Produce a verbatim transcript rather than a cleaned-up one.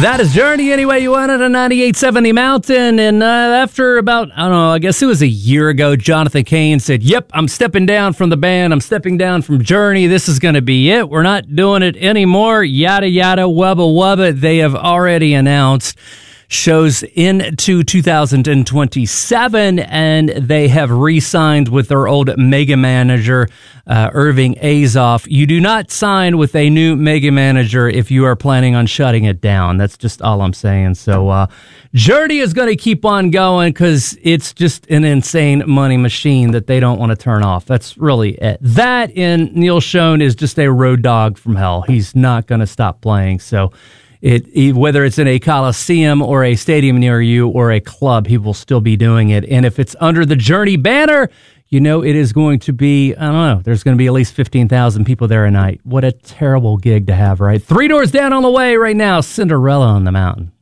That is Journey Any Way You Want It on ninety-eight seventy Mountain. And uh, after about, I don't know, I guess it was a year ago, Jonathan Cain said, yep, I'm stepping down from the band. I'm stepping down from Journey. This is going to be it. We're not doing it anymore. Yada, yada, wubba, wubba. They have already announced shows into two thousand twenty-seven, and they have re-signed with their old mega manager, uh, Irving Azoff. You do not sign with a new mega manager if you are planning on shutting it down. That's just all I'm saying. So, uh, Journey is going to keep on going because it's just an insane money machine that they don't want to turn off. That's really it. That and Neil Schon is just a road dog from hell. He's not going to stop playing. So, It, whether it's in a coliseum or a stadium near you or a club, he will still be doing it. And if it's under the Journey banner, you know it is going to be, I don't know, there's going to be at least fifteen thousand people there a night. What a terrible gig to have, right? Three Doors Down on the way right now. Cinderella on the Mountain.